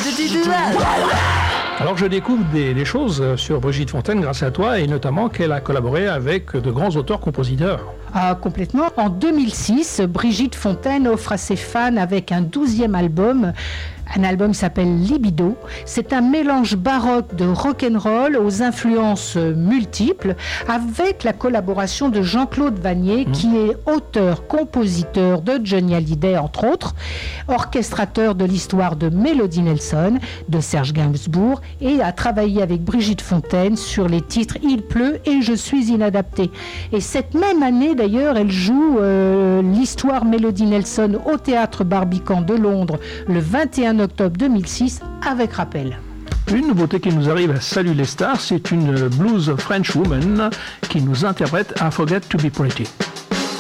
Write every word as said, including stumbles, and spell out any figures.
did you do that? Alors je découvre des, des choses sur Brigitte Fontaine grâce à toi, et notamment qu'elle a collaboré avec de grands auteurs-compositeurs. Ah, complètement. En deux mille six, Brigitte Fontaine offre à ses fans avec un douzième album. Un album s'appelle Libido. C'est un mélange baroque de rock'n'roll aux influences multiples, avec la collaboration de Jean-Claude Vannier, mmh. qui est auteur-compositeur de Johnny Hallyday, entre autres, orchestrateur de l'histoire de Melody Nelson, de Serge Gainsbourg, et a travaillé avec Brigitte Fontaine sur les titres Il pleut et Je suis inadapté. Et cette même année, d'ailleurs, elle joue euh, l'histoire Melody Nelson au Théâtre Barbican de Londres le vingt et un octobre deux mille six avec rappel. Une nouveauté qui nous arrive à Salut les stars, c'est une blues French woman qui nous interprète I Forget to Be Pretty.